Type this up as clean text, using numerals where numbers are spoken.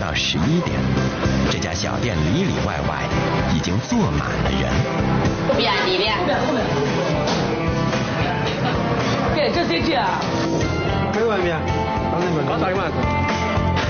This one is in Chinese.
到11点，这家小店里里外外已经坐满了人。 后边。 这谁去啊？ 开外面，刚才嘛。